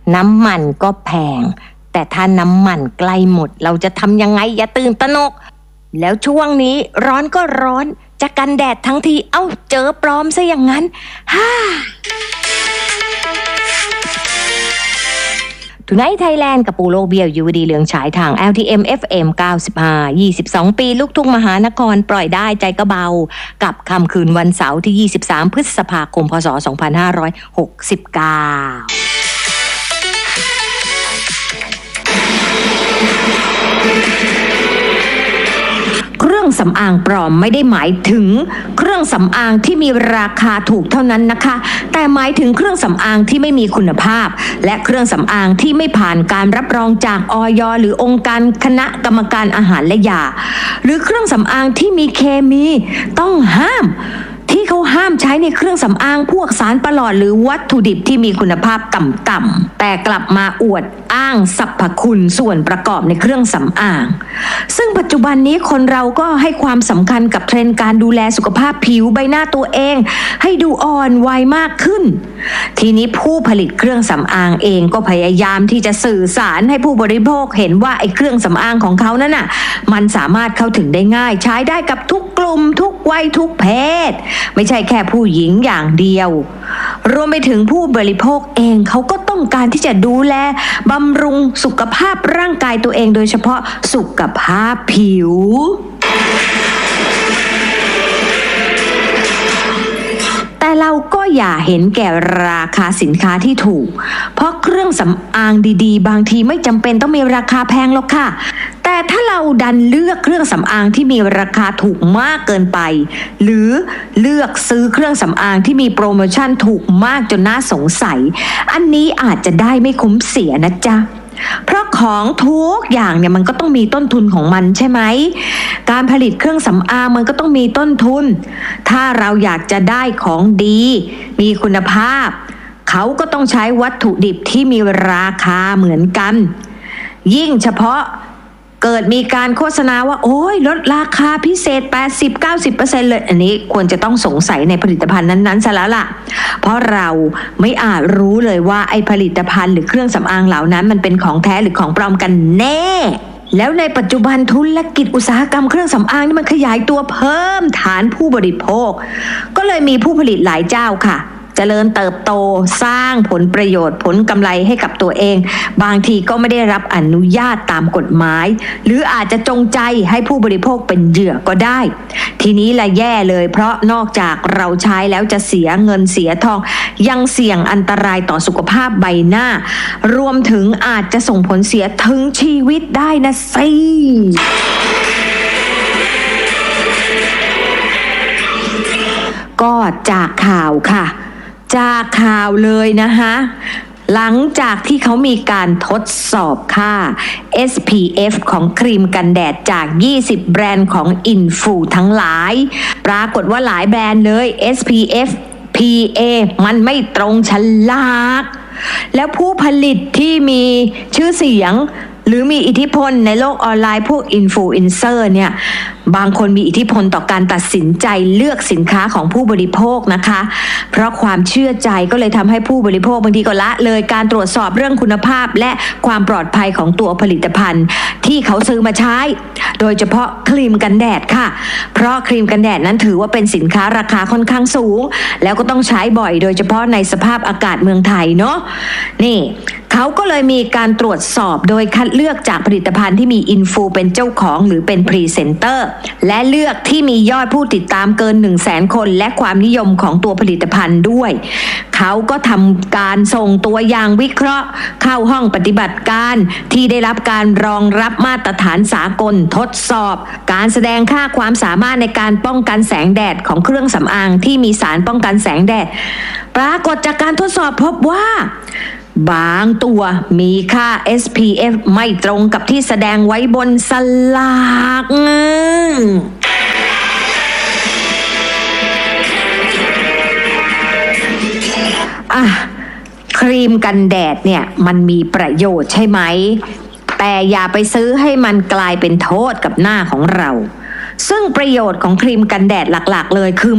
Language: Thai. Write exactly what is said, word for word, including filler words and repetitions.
น้ำมันก็แพงแต่ถ้าน้ำมันใกล้หมดเราจะทำยังไงอย่าตื่นตระหนกแล้วช่วงนี้ร้อนก็ร้อนจะกันแดดทั้งทีเอ้าเจอปลอมซะอย่างนั้นฮ่าTonight Thailand กับปูโลเบียวยูดีเหลืองฉายทาง แอล ที เอ็ม เอฟ เอ็ม เก้าสิบห้า ยี่สิบสองปีลูกทุ่งมหานครปล่อยได้ใจก็เบากับค่ำคืนวันเสาร์ที่ยี่สิบสามพฤษภาคมพศสองพันห้าร้อยหกสิบเก้าเครื่องสำอางปลอมไม่ได้หมายถึงเครื่องสำอางที่มีราคาถูกเท่านั้นนะคะแต่หมายถึงเครื่องสำอางที่ไม่มีคุณภาพและเครื่องสำอางที่ไม่ผ่านการรับรองจากอย.หรือองค์การคณะกรรมการอาหารและยาหรือเครื่องสำอางที่มีเคมีต้องห้ามที่เขาห้ามใช้ในเครื่องสำอางพวกสารประหลอดหรือวัตถุดิบที่มีคุณภาพต่ำๆแต่กลับมาอวดอ้างสรรพคุณส่วนประกอบในเครื่องสำอางซึ่งปัจจุบันนี้คนเราก็ให้ความสำคัญกับเทรนด์การดูแลสุขภาพผิวใบหน้าตัวเองให้ดูอ่อนวัยมากขึ้นทีนี้ผู้ผลิตเครื่องสำอางเองก็พยายามที่จะสื่อสารให้ผู้บริโภคเห็นว่าไอ้เครื่องสำอางของเขานั้นน่ะมันสามารถเข้าถึงได้ง่ายใช้ได้กับทุกกลุ่มทุกวัยทุกเพศไม่ใช่แค่ผู้หญิงอย่างเดียวรวมไปถึงผู้บริโภคเองเขาก็ต้องการที่จะดูแลบำรุงสุขภาพร่างกายตัวเองโดยเฉพาะสุขภาพผิวแต่เราก็อย่าเห็นแก่ราคาสินค้าที่ถูกเพราะเครื่องสำอางดีๆบางทีไม่จำเป็นต้องมีราคาแพงหรอกค่ะแต่ถ้าเราดันเลือกเครื่องสำอางที่มีราคาถูกมากเกินไปหรือเลือกซื้อเครื่องสำอางที่มีโปรโมชั่นถูกมากจนน่าสงสัยอันนี้อาจจะได้ไม่คุ้มเสียนะจ๊ะเพราะของทุกอย่างเนี่ยมันก็ต้องมีต้นทุนของมันใช่ไหมการผลิตเครื่องสำอางมันก็ต้องมีต้นทุนถ้าเราอยากจะได้ของดีมีคุณภาพเขาก็ต้องใช้วัตถุดิบที่มีราคาเหมือนกันยิ่งเฉพาะเกิดมีการโฆษณาว่าโอ้ยลดราคาพิเศษ แปดสิบถึงเก้าสิบเปอร์เซ็นต์ เลยอันนี้ควรจะต้องสงสัยในผลิตภัณฑ์นั้นๆซะแล้วล่ะเพราะเราไม่อาจรู้เลยว่าไอ้ผลิตภัณฑ์หรือเครื่องสำอางเหล่านั้นมันเป็นของแท้หรือของปลอมกันแน่แล้วในปัจจุบันธุรกิจอุตสาหกรรมเครื่องสำอางนี่มันขยายตัวเพิ่มฐานผู้บริโภคก็เลยมีผู้ผลิตหลายเจ้าค่ะเจริญเติบโตสร้างผลประโยชน์ผลกำไรให้กับตัวเองบางทีก็ไม่ได้รับอนุญาตตามกฎหมายหรืออาจจะจงใจให้ผู้บริโภคเป็นเหยื่อก็ได้ทีนี้ละแย่เลยเพราะนอกจากเราใช้แล้วจะเสียเงินเสียทองยังเสี่ยงอันตรายต่อสุขภาพใบหน้ารวมถึงอาจจะส่งผลเสียถึงชีวิตได้นะสิก็จากข่าวค่ะจากข่าวเลยนะคะหลังจากที่เขามีการทดสอบค่า เอส พี เอฟ ของครีมกันแดดจากยี่สิบแบรนด์ของอินฟูทั้งหลายปรากฏว่าหลายแบรนด์เลย เอส พี เอฟ พี เอ มันไม่ตรงฉลากแล้วผู้ผลิตที่มีชื่อเสียงหรือมีอิทธิพลในโลกออนไลน์พวกอินฟลูเอนเซอร์เนี่ยบางคนมีอิทธิพลต่อการตัดสินใจเลือกสินค้าของผู้บริโภคนะคะเพราะความเชื่อใจก็เลยทำให้ผู้บริโภคบางทีก็ละเลยการตรวจสอบเรื่องคุณภาพและความปลอดภัยของตัวผลิตภัณฑ์ที่เขาซื้อมาใช้โดยเฉพาะครีมกันแดดค่ะเพราะครีมกันแดดนั้นถือว่าเป็นสินค้าราคาค่อนข้างสูงแล้วก็ต้องใช้บ่อยโดยเฉพาะในสภาพอากาศเมืองไทยเนาะนี่เขาก็เลยมีการตรวจสอบโดยคัดเลือกจากผลิตภัณฑ์ที่มีอินฟูเป็นเจ้าของหรือเป็นพรีเซนเตอร์และเลือกที่มียอดผู้ติดตามเกิน หนึ่งแสน คนและความนิยมของตัวผลิตภัณฑ์ด้วยเขาก็ทำการส่งตัวอย่างวิเคราะห์เข้าห้องปฏิบัติการที่ได้รับการรองรับมาตรฐานสากลทดสอบการแสดงค่าความสามารถในการป้องกันแสงแดดของเครื่องสำอางที่มีสารป้องกันแสงแดดปรากฏจากการทดสอบพบว่าบางตัวมีค่า เอส พี เอฟ ไม่ตรงกับที่แสดงไว้บนสลากอ่ะครีมกันแดดเนี่ยมันมีประโยชน์ใช่ไหมแต่อย่าไปซื้อให้มันกลายเป็นโทษกับหน้าของเราซึ่งประโยชน์ของครีมกันแดดหลักๆเลยคือ